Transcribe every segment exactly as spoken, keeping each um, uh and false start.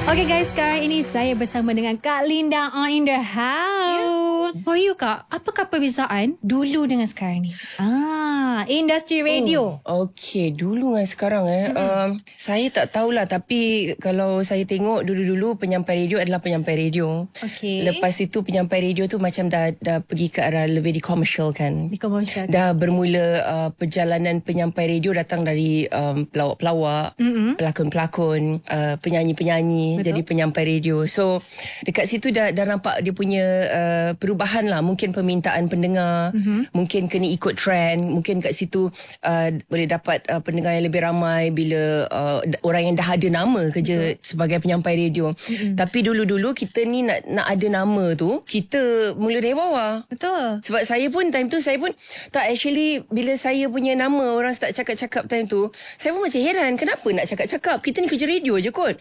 Okay guys, sekarang ini saya bersama dengan Kak Linda on in the house. Yeah. For you Kak, apakah perbezaan dulu dengan sekarang ni? Ah, industri radio. Oh, okay, dulu dengan sekarang eh. Hmm. Um, saya tak tahulah, tapi kalau saya tengok dulu-dulu penyampai radio adalah penyampai radio. Okay. Lepas itu penyampai radio tu macam dah dah pergi ke arah lebih di komersial kan. Di komersial. Dah bermula uh, perjalanan penyampai radio datang dari um, pelawak-pelawak, mm-hmm. pelakon-pelakon, uh, penyanyi-penyanyi. Betul. Jadi penyampai radio. So dekat situ dah dah nampak dia punya uh, perubahan lah. Mungkin permintaan pendengar, mm-hmm. mungkin kena ikut trend, mungkin kat situ uh, boleh dapat uh, pendengar yang lebih ramai bila uh, orang yang dah ada nama kerja. Betul. Sebagai penyampai radio. Mm-hmm. Tapi dulu-dulu kita ni nak nak ada nama tu, kita mula dari bawah. Betul. Sebab saya pun time tu saya pun tak actually bila saya punya nama orang start cakap-cakap time tu, saya pun macam heran kenapa nak cakap-cakap, kita ni kerja radio je kot.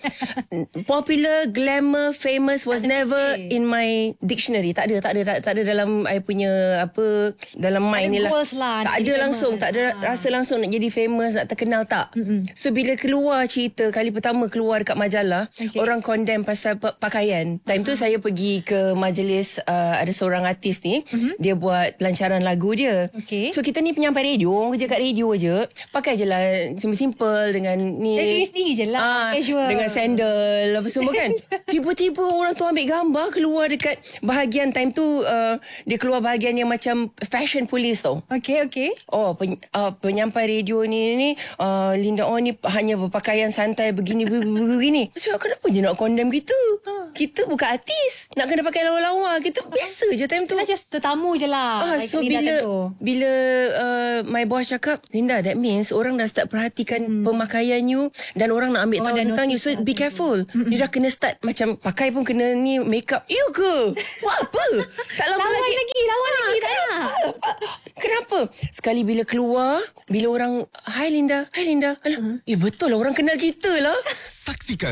Popular, glamour, famous was never okay. in my dictionary. Tak ada, tak ada, tak, tak ada dalam I punya apa, dalam mind ni lah. lah. Tak ada langsung, tak ada ha. rasa langsung nak jadi famous, nak terkenal, tak. Mm-hmm. So bila keluar cerita kali pertama keluar dekat majalah, okay. orang condemn pasal pakaian. Time uh-huh. tu saya pergi ke majlis, uh, ada seorang artis ni, uh-huh. dia buat pelancaran lagu dia. Okay. So kita ni penyampai radio, orang kerja kat radio je, pakai je lah simple-simple dengan ni. Dari sendiri je lah, ah, casual. Dengan sandal apa semua kan. Tiba-tiba orang tu ambil gambar keluar dekat bahagian time tu, uh, dia keluar bahagian yang macam fashion police tau. Okay, okay. Oh, pen, uh, penyampai radio ni ni uh, Linda On ni hanya berpakaian santai begini begini. Sebab kenapa je nak condemn kita? Ha. Kita bukan artis, nak kena pakai lawa-lawa. Kita biasa je time tu. Kita just tetamu je lah. Ah, so bila bila uh, my boss cakap, Linda, that means orang dah start perhatikan hmm. pemakaian you dan orang nak ambil oh, tahu tentang you. So be careful. You dah kena start macam pakai pun kena ni make up. You ke? Buat apa? Tak lama lawan lagi. lagi, lawan ha, lagi tak nak. Kenapa? Sekali bila keluar, bila orang, "Hai Linda, hai Linda." Alah, uh-huh. eh betul lah orang kenal kita lah. Saksikan